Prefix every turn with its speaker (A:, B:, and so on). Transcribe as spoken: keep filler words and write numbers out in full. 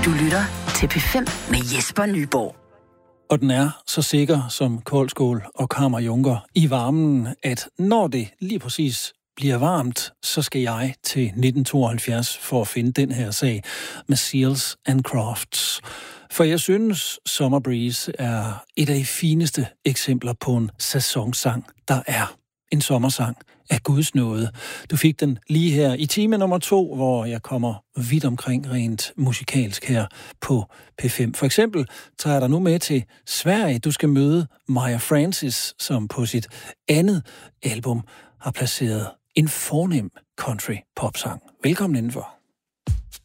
A: Du lytter til P fem med Jesper Nyborg.
B: Og den er så sikker som koldskål og kammerjunker i varmen, at når det lige præcis bliver varmt, så skal jeg til nitten tooghalvfjerds for at finde den her sag med Seals and Crofts. For jeg synes, Summer Breeze er et af de fineste eksempler på en sæsonsang, der er en sommersang af Guds nåde. Du fik den lige her i time nummer to, hvor jeg kommer vidt omkring rent musikalsk her på P fem. For eksempel tager jeg dig nu med til Sverige. Du skal møde Maja Francis, som på sit andet album har placeret en fornem country popsang. Velkommen indenfor.